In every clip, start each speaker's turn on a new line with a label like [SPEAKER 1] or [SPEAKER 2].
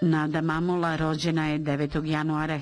[SPEAKER 1] Nada Mamula rođena je 9. januara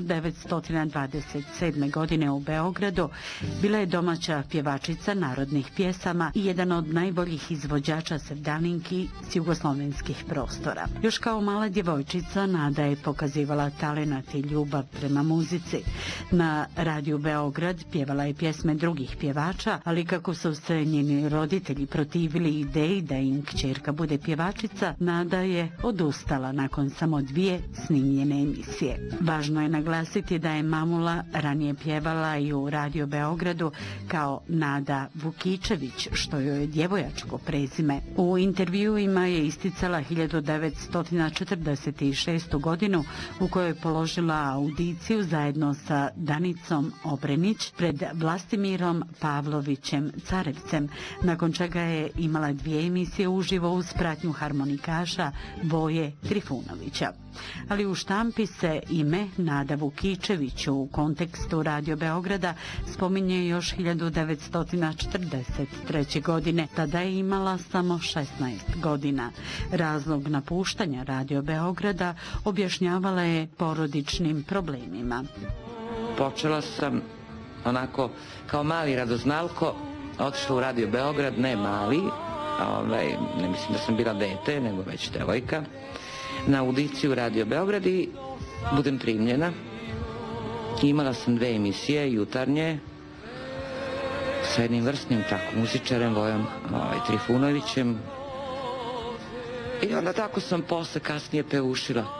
[SPEAKER 1] 1927. godine u Beogradu. Bila je domaća pjevačica narodnih pjesama i jedan od najboljih izvođača sevdalinki s jugoslovenskih prostora. Još kao mala djevojčica Nada je pokazivala talenat i ljubav prema muzici. Na radiju Beograd pjevala je pjesme drugih pjevača, ali kako su se njeni roditelji protivili ideji da im kćerka bude pjevačica, Nada je odustala nakon samo 2 snimljene emisije. Važno je naglasiti da je Mamula ranije pjevala i u Radio Beogradu kao Nada Vukičević, što joj je djevojačko prezime. U intervjuima je isticala 1946. godinu u kojoj je položila audiciju zajedno sa Danicom Obrenić pred Vlastimirom Pavlovićem Carevcem, nakon čega je imala 2 emisije uživo uz pratnju harmonikaša Voje Trifunovića. Ali u štampi se ime Nada Vukičević u kontekstu Radio Beograda spominje još 1943. godine. Tada je imala samo 16 godina. Razlog napuštanja Radio Beograda objašnjavala je porodičnim problemima.
[SPEAKER 2] Počela sam onako kao mali radoznalko, otišla u Radio Beograd, ne mali, ne mislim da sam bila dete, nego već devojka, na audiciju Radio Beograd i budem primljena. Imala sam 2 emisije jutarnje sa jednim vrsnim muzičarem Vojom Trifunovićem i onda tako sam posle kasnije pevušila.